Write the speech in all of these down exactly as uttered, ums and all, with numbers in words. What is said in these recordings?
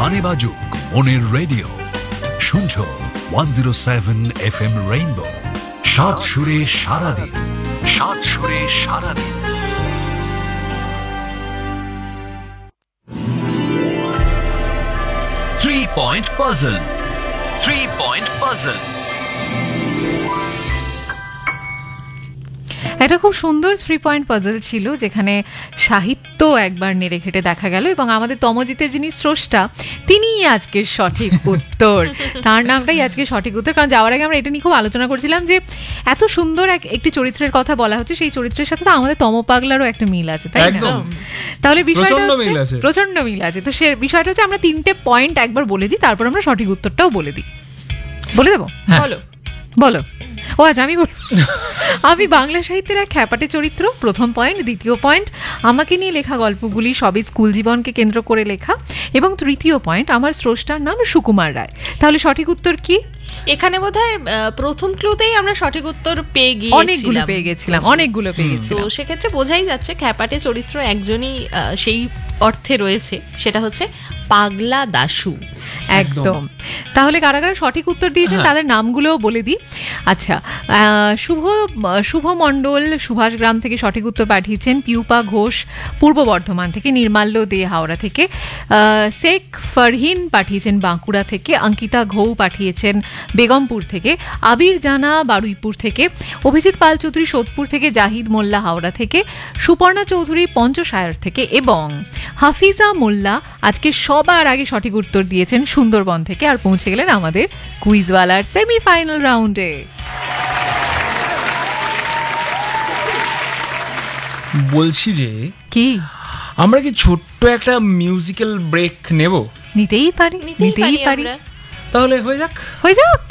গানে বাজুক মনের রেডিও, শুনছো one zero seven F M rainbow, সাত সুরে সারাদিন, সাত সুরে সারাদিন। Three point puzzle, three point puzzle. এটা খুব সুন্দর থ্রি পয়েন্ট পাজল ছিল, যেখানে সাহিত্য একবার নেড়ে ঘেটে দেখা গেল এবং আমাদের তমজিতের যিনি স্রষ্টা তিনিই আজকের সঠিক উত্তর। তার নামটাই আজকে সঠিক উত্তর। কারণ যাওয়ার আগে আমরা এটা নিয়ে খুব আলোচনা করছিলাম যে এত সুন্দর এক একটি চরিত্রের কথা বলা হচ্ছে, সেই চরিত্রের সাথে তো আমাদের তম পাগলারও একটা মিল আছে, তাই না? তাহলে বিষয়টা হচ্ছে প্রচন্ড মিল আছে। তো সে বিষয়টা হচ্ছে আমরা তিনটে পয়েন্ট একবার বলে দিই, তারপর আমরা সঠিক উত্তরটাও বলে দিই। বলে দেবো? বলো বলো। ও আচ্ছা, আমি আমি বাংলা সাহিত্যের এক খ্যাপাটে চরিত্র, প্রথম পয়েন্ট। দ্বিতীয় পয়েন্ট, আমাকে নিয়ে লেখা গল্পগুলি সবই স্কুল জীবনকে কেন্দ্র করে লেখা। এবং তৃতীয় পয়েন্ট, আমার স্রষ্টার নাম সুকুমার রায়। তাহলে সঠিক উত্তর কি? এখানে বোধহয় প্রথম ক্লুতেই আমরা সঠিক উত্তর পেয়ে গিয়েছিলাম, অনেকগুলো পেয়ে গেছিলাম অনেকগুলো পেয়ে গেছিলাম। তো সেক্ষেত্রে বোঝাই যাচ্ছে খ্যাপাটে চরিত্র একজনই সেই অর্থে রয়েছে, সেটা হচ্ছে পাগলা দাশু। একদম। তাহলে কারা কারা সঠিক উত্তর দিয়েছেন তাদের নামগুলোও বলে দিই। আচ্ছা, শুভ শুভ মণ্ডল সুভাষগ্রাম থেকে সঠিক উত্তর পাঠিয়েছেন, পিউপা ঘোষ পূর্ব বর্ধমান থেকে, নির্মাল্য দে হাওড়া থেকে, শেখ ফারহিন পাঠিয়েছেন বাঁকুড়া থেকে, অঙ্কিতা ঘৌ পাঠিয়েছেন বেগমপুর থেকে, আবির জানা বারুইপুর থেকে, অভিজিৎ পাল চৌধুরী সোদপুর থেকে, জাহিদ মোল্লা হাওড়া থেকে, সুপর্ণা চৌধুরী পঞ্চশায়র থেকে এবং হাফিজা মোল্লা আজকে সবার আগে সঠিক উত্তর দিয়েছেন সুন্দরবন থেকে, আর পৌঁছে গেলেন আমাদের কুইজওয়ালার সেমিফাইনাল রাউন্ডে। বলছি যে কি আমরা কি ছোট্ট একটা মিউজিক্যাল ব্রেক নেব? নিতেই পারি, নিতেই পারি। তাহলে হয়ে যাক, হয়ে যাক।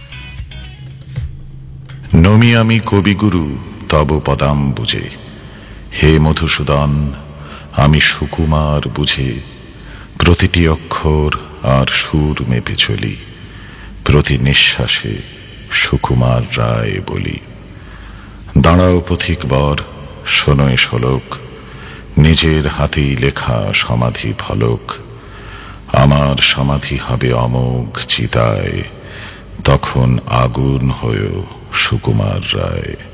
নমি আমি কবিগুরু তব পদাম বুঝে, হে মধুসূদন আমি সুকুমার বুঝে, প্রতিটি অক্ষর আর সুর মেপে চলি, প্রতি নিঃশ্বাসে সুকুমার রায় বলি। দাঁড়াও পথিক বর, শোনোয় শোলক, নিজের হাতেই লেখা সমাধি ফলক, আমার সমাধি হবে অমোঘ চিতায়, তখন আগুন হয়েও সুকুমার রায়।